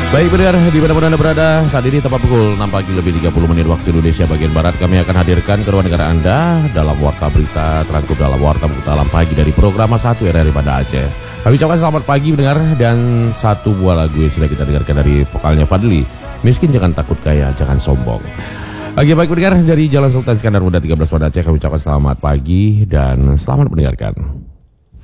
Baik pendengar, di mana-mana Anda berada, saat ini tepat pukul 6 pagi lebih 30 menit waktu Indonesia bagian Barat. Kami akan hadirkan ke ruang negara Anda dalam Warta Berita terangkum dalam Warta Berita Alam Pagi dari program 1 RRI Banda Aceh. Kami ucapkan selamat pagi pendengar, dan satu buah lagu yang sudah kita dengarkan dari vokalnya Fadli. Miskin jangan takut, kaya jangan sombong. Oke, baik pendengar, dari Jalan Sultan Iskandar Muda 13 Banda Aceh, kami ucapkan selamat pagi dan selamat mendengarkan.